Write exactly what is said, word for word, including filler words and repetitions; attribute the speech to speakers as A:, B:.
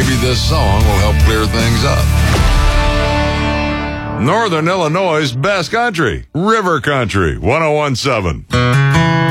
A: maybe this song will help clear things up. Northern Illinois' best country, River Country, one oh one seven.